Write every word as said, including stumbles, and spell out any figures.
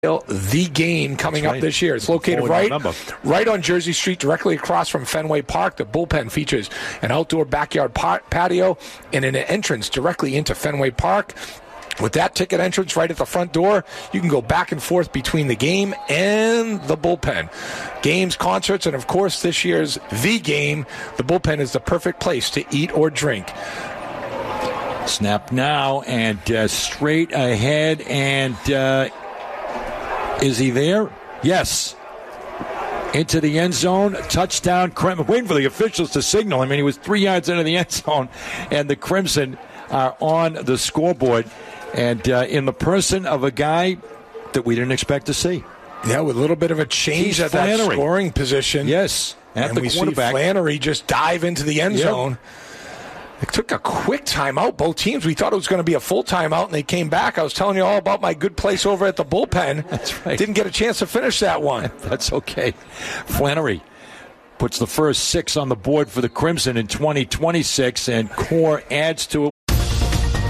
The game coming right. up this year. It's located right, right on Jersey Street, directly across from Fenway Park. The Bullpen features an outdoor backyard patio and an entrance directly into Fenway Park. With that ticket entrance right at the front door, you can go back and forth between the game and the Bullpen. Games, concerts, and of course this year's The Game. The Bullpen is the perfect place to eat or drink. Snap now and uh, straight ahead and... Uh, Is he there? Yes. Into the end zone. Touchdown. Crim- waiting for the officials to signal. I mean, he was three yards into the end zone, and the Crimson are on the scoreboard. And uh, in the person of a guy that we didn't expect to see. Yeah, with a little bit of a change He's at Flannery. that scoring position. Yes. At and the we see quarterback. Flannery just dive into the end yep. zone. It took a quick timeout. Both teams, we thought it was going to be a full timeout, and they came back. I was telling you all about my good place over at the Bullpen. That's right. Didn't get a chance to finish that one. That's okay. Flannery puts the first six on the board for the Crimson in twenty twenty-six, and Core adds to it